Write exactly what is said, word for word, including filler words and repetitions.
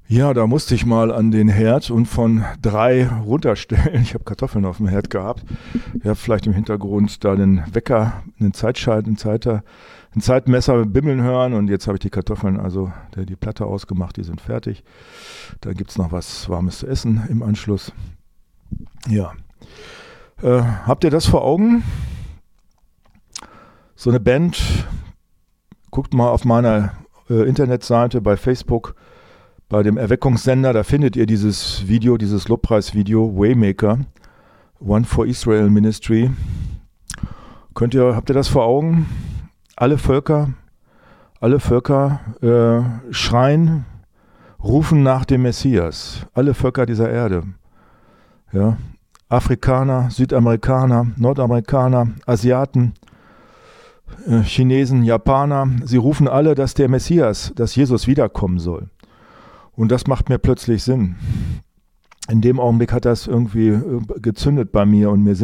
Ja, da musste ich mal an den Herd und von drei runterstellen. Ich habe Kartoffeln auf dem Herd gehabt. Ihr habt vielleicht im Hintergrund da den Wecker, einen Zeitschalter, einen, Zeiter, ein Zeitmesser bimmeln hören. Und jetzt habe ich die Kartoffeln, also die Platte ausgemacht, die sind fertig. Da gibt es noch was Warmes zu essen im Anschluss. Ja. Äh, habt ihr das vor Augen? So eine Band, guckt mal auf meiner äh, Internetseite bei Facebook, bei dem Erweckungssender, da findet ihr dieses Video, dieses Lobpreisvideo, Waymaker, One for Israel Ministry. Könnt ihr, habt ihr das vor Augen? Alle Völker, alle Völker äh, schreien, rufen nach dem Messias. Alle Völker dieser Erde. Ja, Afrikaner, Südamerikaner, Nordamerikaner, Asiaten, äh, Chinesen, Japaner. Sie rufen alle, dass der Messias, dass Jesus wiederkommen soll. Und das macht mir plötzlich Sinn. In dem Augenblick hat das irgendwie gezündet bei mir und mir Sinn